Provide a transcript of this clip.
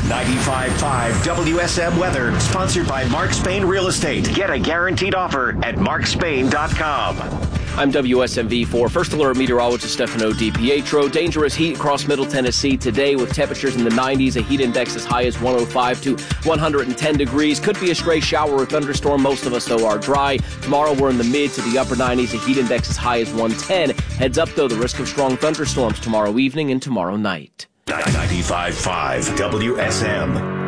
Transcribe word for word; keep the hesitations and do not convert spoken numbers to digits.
ninety-five point five W S M weather, sponsored by Mark Spain Real Estate. Get a guaranteed offer at mark spain dot com. I'm W S M V four First Alert Meteorologist Stefano DiPietro. Dangerous heat across Middle Tennessee today with temperatures in the nineties, a heat index as high as one oh five to one hundred ten degrees. Could be a stray shower or thunderstorm. Most of us, though, are dry. Tomorrow we're in the mid to the upper nineties, a heat index as high as one ten. Heads up, though, the risk of strong thunderstorms tomorrow evening and tomorrow night. ninety-five point five W S M.